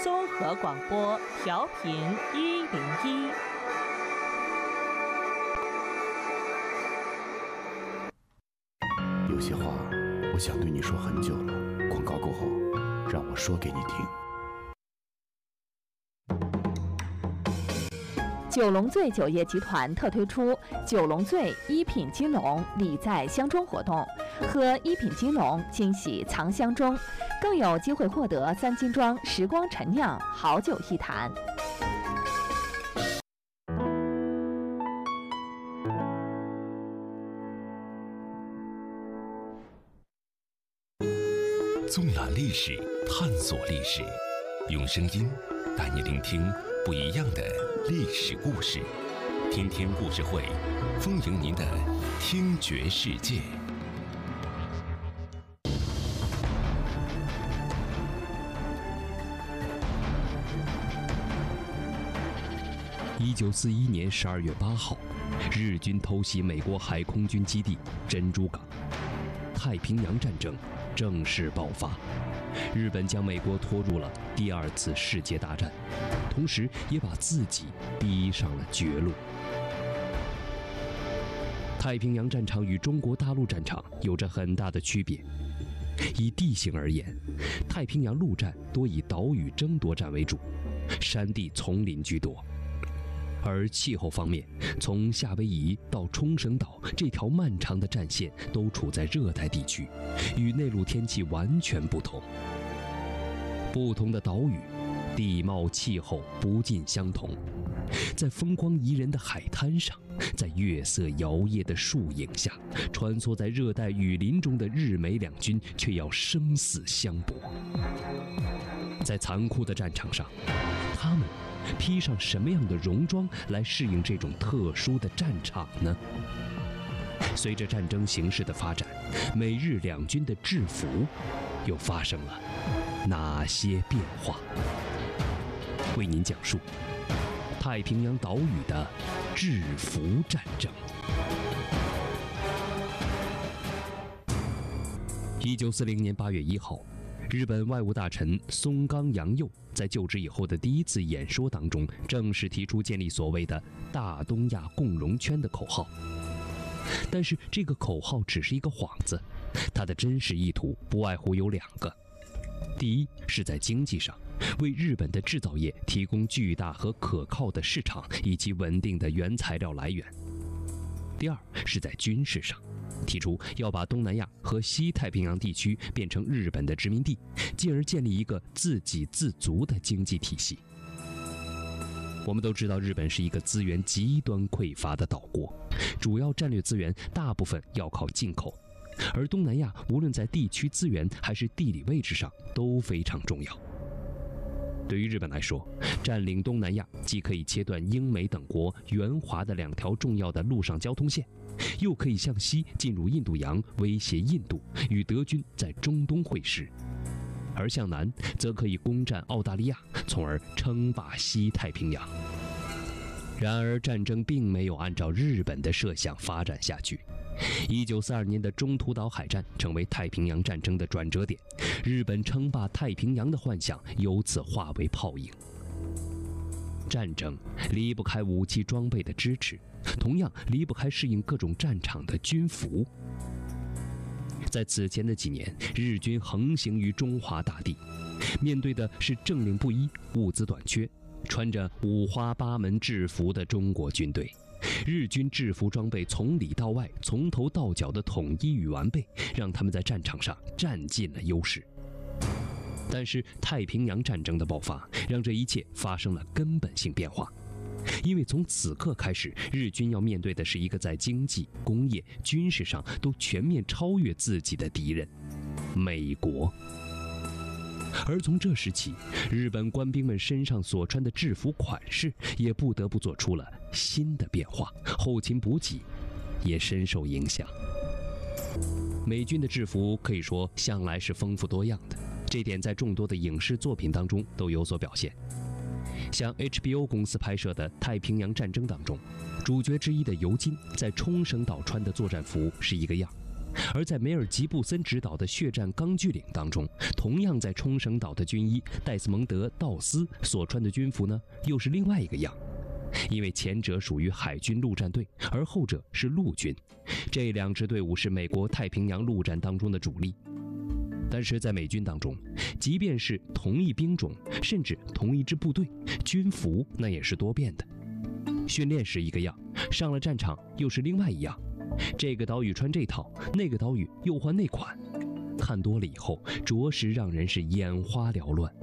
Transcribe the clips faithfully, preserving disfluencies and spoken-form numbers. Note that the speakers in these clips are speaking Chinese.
综合广播调频一零一。 有些话我想对你说很久了，广告过后，让我说给你听。 九龙醉酒业集团特推出九龙醉一品金龙礼在箱中活动，喝一品金龙惊喜藏箱中，更有机会获得三金庄时光陈酿好酒一坛。 纵览历史，探索历史，用声音带你聆听不一样的历史故事。天天故事会，丰盈您的听觉世界。一九四一年十二月八号，日军偷袭美国海空军基地珍珠港，太平洋战争正式爆发。日本将美国拖入了第二次世界大战，同时也把自己逼上了绝路。太平洋战场与中国大陆战场有着很大的区别。以地形而言，太平洋陆战多以岛屿争夺战为主，山地丛林居多。而气候方面，从夏威夷到冲绳岛这条漫长的战线都处在热带地区，与内陆天气完全不同。不同的岛屿，地貌气候不尽相同。在风光宜人的海滩上，在月色摇曳的树影下，穿梭在热带雨林中的日美两军却要生死相搏。在残酷的战场上，他们披上什么样的戎装来适应这种特殊的战场呢？随着战争形势的发展，美日两军的制服又发生了哪些变化？为您讲述太平洋岛屿的制服战争。一九四零年八月一号，日本外务大臣松冈洋右在就职以后的第一次演说当中，正式提出建立所谓的大东亚共荣圈的口号。但是这个口号只是一个幌子，它的真实意图不外乎有两个：第一，是在经济上为日本的制造业提供巨大和可靠的市场以及稳定的原材料来源；第二，是在军事上提出要把东南亚和西太平洋地区变成日本的殖民地，进而建立一个自给自足的经济体系。我们都知道，日本是一个资源极端匮乏的岛国，主要战略资源大部分要靠进口，而东南亚无论在地区资源还是地理位置上都非常重要。对于日本来说，占领东南亚既可以切断英美等国援华的两条重要的陆上交通线，又可以向西进入印度洋，威胁印度，与德军在中东会师；而向南则可以攻占澳大利亚，从而称霸西太平洋。然而，战争并没有按照日本的设想发展下去。一九四二年的中途岛海战成为太平洋战争的转折点，日本称霸太平洋的幻想由此化为泡影。战争离不开武器装备的支持，同样离不开适应各种战场的军服。在此前的几年，日军横行于中华大地，面对的是政令不一、物资短缺、穿着五花八门制服的中国军队。日军制服装备从里到外、从头到脚的统一与完备，让他们在战场上占尽了优势。但是太平洋战争的爆发，让这一切发生了根本性变化。因为从此刻开始，日军要面对的是一个在经济、工业、军事上都全面超越自己的敌人——美国。而从这时起，日本官兵们身上所穿的制服款式也不得不做出了新的变化，后勤补给也深受影响。美军的制服可以说向来是丰富多样的，这点在众多的影视作品当中都有所表现。像 H B O 公司拍摄的《太平洋战争》当中，主角之一的尤金在冲绳岛穿的作战服是一个样， 而在梅尔吉布森执导的《血战钢锯岭》当中，同样在冲绳岛的军医戴斯蒙德·道斯所穿的军服呢，又是另外一个样。因为前者属于海军陆战队，而后者是陆军，这两支队伍是美国太平洋陆战当中的主力。但是在美军当中，即便是同一兵种，甚至同一支部队，军服那也是多变的。训练时一个样，上了战场又是另外一样。这个岛屿穿这套，那个岛屿又换那款，看多了以后，着实让人是眼花缭乱。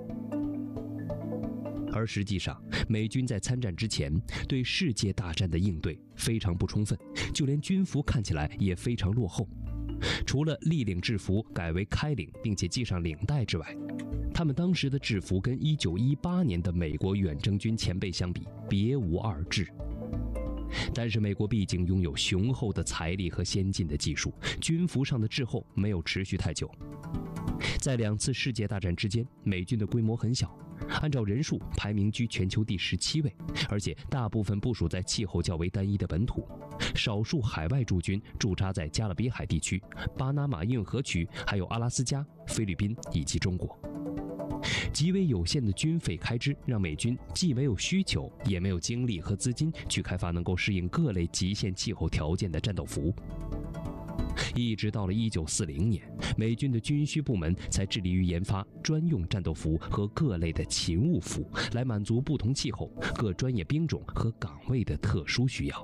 而实际上，美军在参战之前对世界大战的应对非常不充分，就连军服看起来也非常落后。除了立领制服改为开领并且系上领带之外，他们当时的制服跟一九一八年的美国远征军前辈相比，别无二致。但是美国毕竟拥有雄厚的财力和先进的技术，军服上的滞后没有持续太久。在两次世界大战之间，美军的规模很小，按照人数排名居全球第十七位，而且大部分部署在气候较为单一的本土，少数海外驻军驻扎在加勒比海地区、巴拿马运河区，还有阿拉斯加、菲律宾以及中国。极为有限的军费开支让美军既没有需求，也没有精力和资金去开发能够适应各类极限气候条件的战斗服。一直到了一九四零年，美军的军需部门才致力于研发专用战斗服和各类的勤务服，来满足不同气候、各专业兵种和岗位的特殊需要。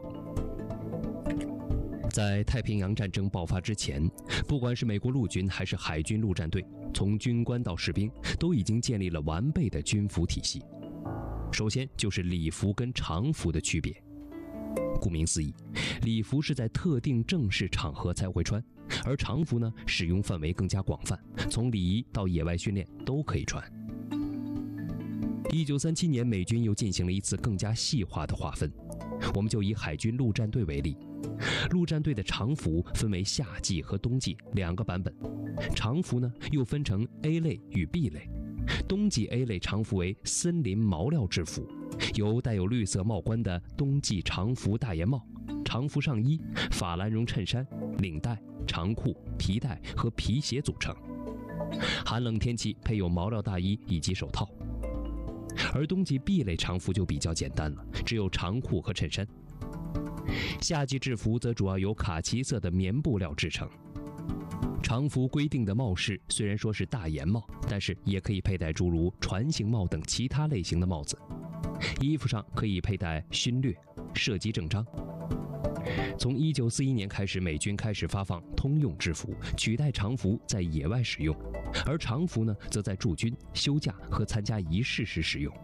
在太平洋战争爆发之前，不管是美国陆军还是海军陆战队，从军官到士兵都已经建立了完备的军服体系。首先就是礼服跟常服的区别。顾名思义，礼服是在特定正式场合才会穿，而常服呢，使用范围更加广泛，从礼仪到野外训练都可以穿。一九三七年，美军又进行了一次更加细化的划分。我们就以海军陆战队为例，陆战队的常服分为夏季和冬季两个版本，常服呢又分成 A 类与 B 类。冬季 A 类常服为森林毛料制服，由带有绿色帽冠的冬季常服大檐帽、常服上衣、法兰绒衬衫、领带、长裤、皮带和皮鞋组成。寒冷天气配有毛料大衣以及手套。而冬季 B 类常服就比较简单了，只有长裤和衬衫。夏季制服则主要由卡其色的棉布料制成。常服规定的帽饰虽然说是大檐帽，但是也可以佩戴诸如船形帽等其他类型的帽子。衣服上可以佩戴勋略、射击证章。从一九四一年开始，美军开始发放通用制服，取代常服在野外使用，而常服呢，则在驻军、休假和参加仪式时使用。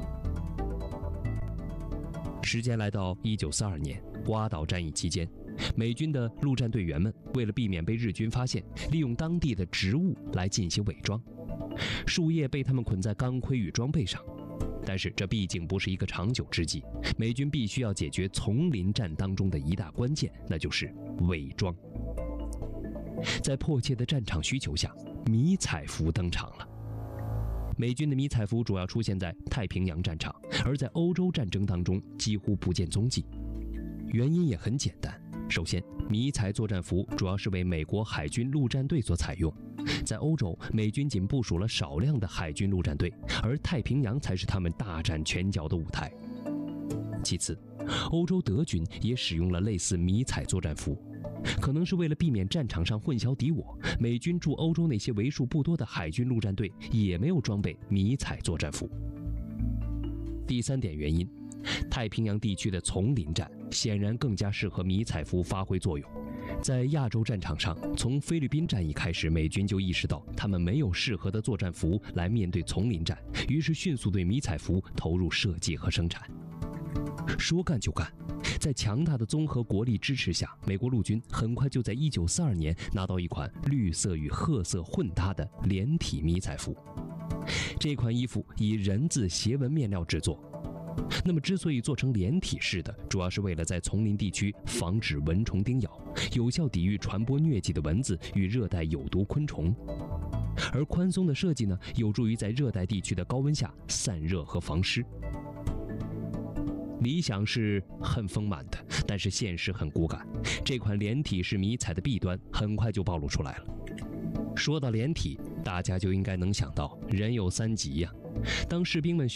时间来到一九四二年，瓜岛战役期间，美军的陆战队员们为了避免被日军发现，利用当地的植物来进行伪装。树叶被他们捆在钢盔与装备上，但是这毕竟不是一个长久之计，美军必须要解决丛林战当中的一大关键，那就是伪装。在迫切的战场需求下，迷彩服登场了。美军的迷彩服主要出现在太平洋战场，而在欧洲战争当中几乎不见踪迹。原因也很简单，首先，迷彩作战服主要是为美国海军陆战队所采用，在欧洲，美军仅部署了少量的海军陆战队，而太平洋才是他们大展拳脚的舞台。其次，欧洲德军也使用了类似迷彩作战服，可能是为了避免战场上混淆敌我，美军驻欧洲那些为数不多的海军陆战队也没有装备迷彩作战服。第三点原因，太平洋地区的丛林战显然更加适合迷彩服发挥作用。在亚洲战场上，从菲律宾战役开始，美军就意识到他们没有适合的作战服来面对丛林战，于是迅速对迷彩服投入设计和生产。说干就干，在强大的综合国力支持下，美国陆军很快就在一九四二年拿到一款绿色与褐色混搭的连体迷彩服。这款衣服以人字斜纹面料制作。那么之所以做成连体式的，主要是为了在丛林地区防止蚊虫叮咬，有效抵御传播疟疾的蚊子与热带有毒昆虫。而宽松的设计呢，有助于在热带地区的高温下散热和防湿。 理想是很丰满的，但是现实很骨感。这款连体式迷彩的弊端很快就暴露出来了。说到连体，大家就应该能想到人有三急呀。当士兵们需